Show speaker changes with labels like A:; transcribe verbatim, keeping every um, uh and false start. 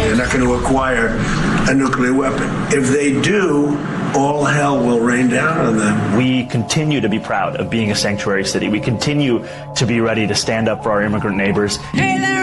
A: They're not going to acquire a nuclear weapon. If they do, all hell will rain down on them.
B: We continue to be proud of being a sanctuary city. We continue to be ready to stand up for our immigrant neighbors. Hey,